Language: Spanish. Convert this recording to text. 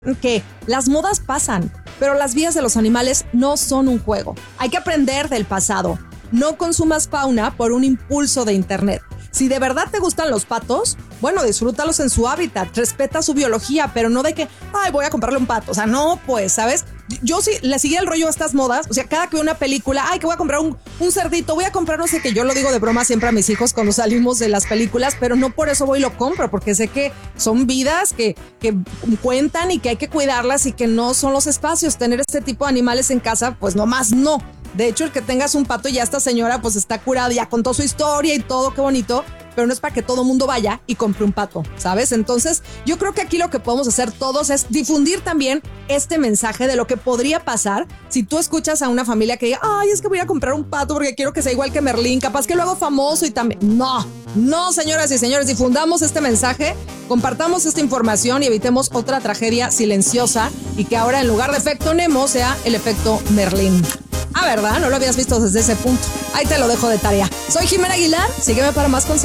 Que las modas pasan, pero las vidas de los animales no son un juego. Hay que aprender del pasado. No consumas fauna por un impulso de internet. Si de verdad te gustan los patos, bueno, disfrútalos en su hábitat, respeta su biología, pero no de que, ay, voy a comprarle un pato. O sea, no, pues, ¿sabes? Yo sí le seguía el rollo a estas modas. O sea, cada que veo una película, ay, que voy a comprar un cerdito, voy a comprar no sé qué. Yo lo digo de broma siempre a mis hijos cuando salimos de las películas, pero no por eso voy y lo compro, porque sé que son vidas que cuentan y que hay que cuidarlas y que no son los espacios. Tener este tipo de animales en casa, pues nomás no. De hecho, el que tengas un pato, ya esta señora pues está curada, ya contó su historia y todo, qué bonito, pero no es para que todo mundo vaya y compre un pato, ¿sabes? Entonces, yo creo que aquí lo que podemos hacer todos es difundir también este mensaje de lo que podría pasar si tú escuchas a una familia que diga, ay, es que voy a comprar un pato porque quiero que sea igual que Merlín, capaz que lo hago famoso y también... No, señoras y señores, difundamos este mensaje, compartamos esta información y evitemos otra tragedia silenciosa y que ahora en lugar de efecto Nemo sea el efecto Merlín. Ah, ¿verdad? No lo habías visto desde ese punto. Ahí te lo dejo de tarea. Soy Jimena Aguilar. Sígueme para más consejos.